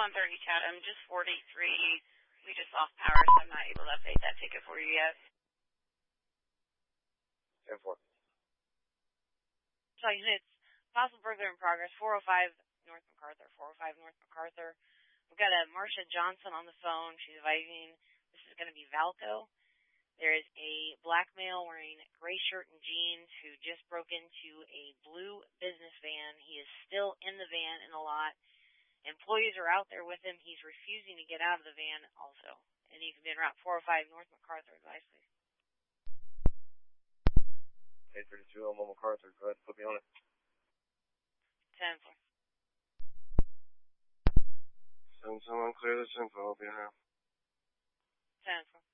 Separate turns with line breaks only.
130 Chatham, just 43. We just lost power, so I'm not able to update that ticket for you yet.
10-4.
So units, possible burglar in progress, 405 North MacArthur, 405 North MacArthur. We've got a Marcia Johnson on the phone. She's advising this is going to be Valco. There is a black male wearing gray shirt and jeans who just broke into a blue business van. He is still in the van in the lot. Employees are out there with him. He's refusing to get out of the van also. And he can be in Route 405 North MacArthur. Advice, please.
832 Elmo MacArthur. Go ahead, put me on it.
10-4.
7-1, clear this info. I'll be here.
10-4.